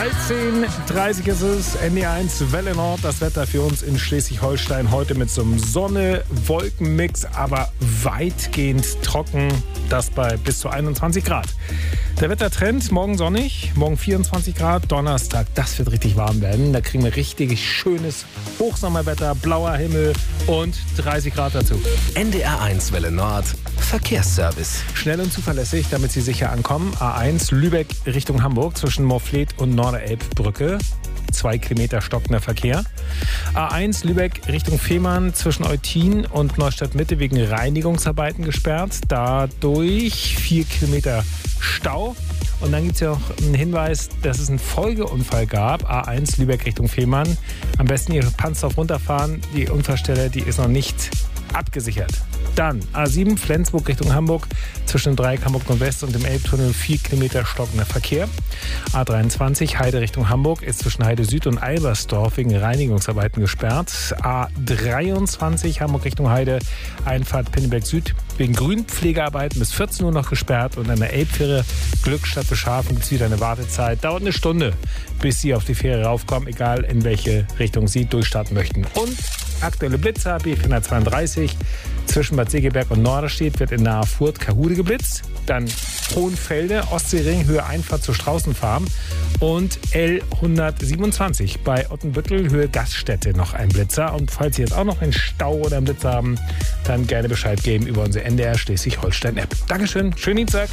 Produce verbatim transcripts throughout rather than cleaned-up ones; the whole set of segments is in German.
dreizehn Uhr dreißig ist es, N D R eins Welle Nord. Das Wetter für uns in Schleswig-Holstein heute mit so einem Sonne-Wolken-Mix, aber weitgehend trocken. Das bei bis zu einundzwanzig Grad. Der Wettertrend, morgen sonnig, morgen vierundzwanzig Grad, Donnerstag, das wird richtig warm werden. Da kriegen wir richtig schönes Hochsommerwetter, blauer Himmel und dreißig Grad dazu. N D R eins Welle Nord, Verkehrsservice. Schnell und zuverlässig, damit Sie sicher ankommen. A eins Lübeck Richtung Hamburg zwischen Morfleet und Norderelbbrücke. Zwei Kilometer stockender Verkehr. A eins Lübeck Richtung Fehmarn zwischen Eutin und Neustadt Mitte wegen Reinigungsarbeiten gesperrt. Dadurch vier Kilometer Stau. Und dann gibt es ja noch einen Hinweis, dass es einen Folgeunfall gab. A eins Lübeck Richtung Fehmarn. Am besten Ihre Panzerhof runterfahren. Die Unfallstelle, die ist noch nicht abgesichert. Dann A sieben Flensburg Richtung Hamburg zwischen Dreieck Hamburg Nordwest und dem Elbtunnel vier Kilometer stockender Verkehr. A dreiundzwanzig Heide Richtung Hamburg ist zwischen Heide Süd und Albersdorf wegen Reinigungsarbeiten gesperrt. A dreiundzwanzig Hamburg Richtung Heide Einfahrt Pinneberg Süd wegen Grünpflegearbeiten bis vierzehn Uhr noch gesperrt. Und an der Elbfähre Glückstadt Beschafen gibt es wieder eine Wartezeit. Dauert eine Stunde, bis Sie auf die Fähre raufkommen, egal in welche Richtung Sie durchstarten möchten. Und aktuelle Blitzer B vierhundertzweiunddreißig zwischen Bad Segeberg und Norderstedt wird in nahe Furt Kahude geblitzt. Dann Hohenfelde, Ostseering, Höhe Einfahrt zur Straußenfarm. Und L hundertsiebenundzwanzig bei Ottenbüttel, Höhe Gaststätte noch ein Blitzer. Und falls Sie jetzt auch noch einen Stau oder einen Blitzer haben, dann gerne Bescheid geben über unsere N D R Schleswig-Holstein-App. Dankeschön, schönen Dienstag.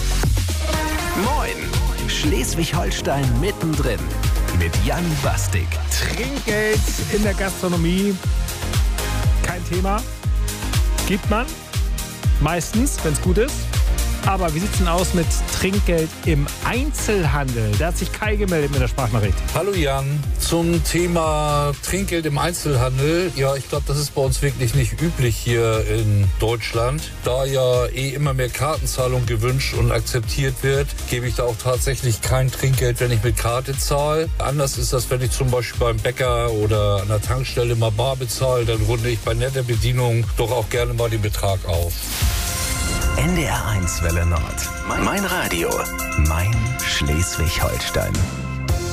Moin, Schleswig-Holstein mittendrin mit Jan Bastik. Trinkgeld in der Gastronomie, kein Thema. Gibt man meistens, wenn es gut ist. Aber wie sieht es denn aus mit Trinkgeld im Einzelhandel? Da hat sich Kai gemeldet mit der Sprachnachricht. Hallo Jan, zum Thema Trinkgeld im Einzelhandel. Ja, ich glaube, das ist bei uns wirklich nicht üblich hier in Deutschland. Da ja eh immer mehr Kartenzahlung gewünscht und akzeptiert wird, gebe ich da auch tatsächlich kein Trinkgeld, wenn ich mit Karte zahle. Anders ist das, wenn ich zum Beispiel beim Bäcker oder an der Tankstelle mal bar bezahle, dann runde ich bei netter Bedienung doch auch gerne mal den Betrag auf. N D R eins Welle Nord. Mein Radio. Mein Schleswig-Holstein.